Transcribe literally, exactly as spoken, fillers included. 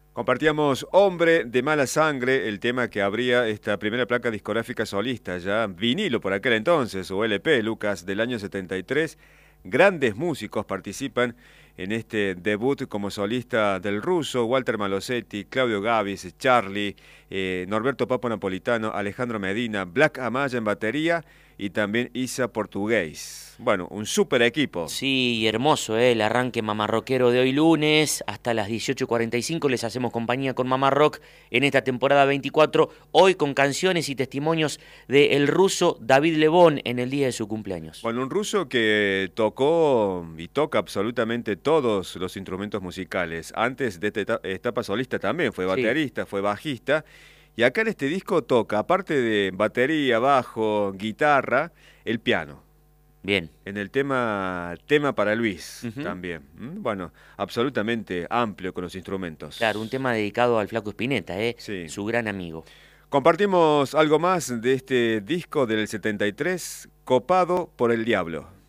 Compartíamos Hombre de Mala Sangre, el tema que abría esta primera placa discográfica solista, ya vinilo por aquel entonces, o L P, Lucas, del año setenta y tres. Grandes músicos participan en este debut como solista del ruso: Walter Malosetti, Claudio Gavis, Charlie, eh, Norberto Papo Napolitano, Alejandro Medina, Black Amaya en batería y también Isa Portugués. Bueno, un super equipo. Sí, hermoso, ¿eh? El arranque mamarroquero de hoy lunes. Hasta las dieciocho cuarenta y cinco les hacemos compañía con Mamá Rock en esta temporada veinticuatro. Hoy con canciones y testimonios del ruso David Lebón en el día de su cumpleaños. Bueno, un ruso que tocó y toca absolutamente todos los instrumentos musicales. Antes de esta eta- etapa solista también fue Sí, baterista, fue bajista. Y acá en este disco toca, aparte de batería, bajo, guitarra, el piano. bien. En el tema Tema para Luis Ujú. también. ¿Mm? Bueno, absolutamente amplio con los Claro, un instrumentos. tema dedicado al Flaco Spinetta, ¿eh? Sí. Su gran amigo. Compartimos algo más de este disco del setenta y tres, Copado por el Diablo.